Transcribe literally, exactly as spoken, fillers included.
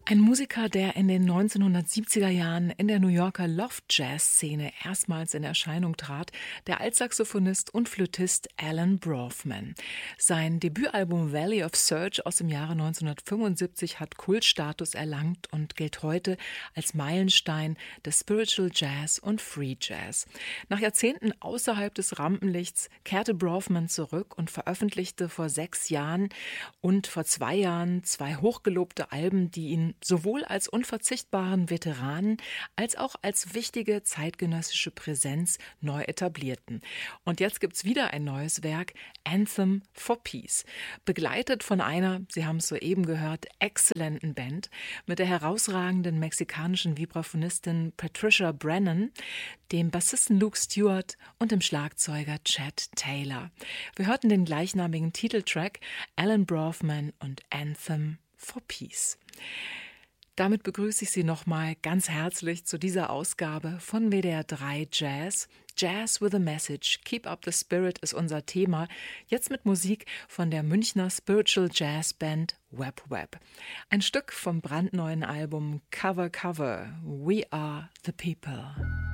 Ein Musiker, der in den neunzehnhundertsiebziger Jahren in der New Yorker Loft-Jazz-Szene erstmals in Erscheinung trat, der Altsaxophonist und Flötist Alan Brovman. Sein Debütalbum Valley of Search aus dem Jahre neunzehnhundertfünfundsiebzig hat Kultstatus erlangt und gilt heute als Meilenstein des Spiritual Jazz und Free Jazz. Nach Jahrzehnten außerhalb des Rampenlichts kehrte Brovman zurück und veröffentlichte vor sechs Jahren und vor zwei Jahren zwei hochgelobte Alben, die ihn sowohl als unverzichtbaren Veteranen als auch als wichtige zeitgenössische Präsenz neu etablierten. Und jetzt gibt's wieder ein neues Werk, Anthem for Peace, begleitet von einer, Sie haben es soeben gehört, exzellenten Band mit der herausragenden mexikanischen Vibraphonistin Patricia Brennan, dem Bassisten Luke Stewart und dem Schlagzeuger Chad Taylor. Wir hörten den gleichnamigen Titeltrack Alan Brovman und Anthem for Peace. Damit begrüße ich Sie nochmal ganz herzlich zu dieser Ausgabe von W D R drei Jazz. Jazz with a Message, Keep Up the Spirit ist unser Thema. Jetzt mit Musik von der Münchner Spiritual Jazz Band Web Web. Ein Stück vom brandneuen Album Cover Cover, We Are the People.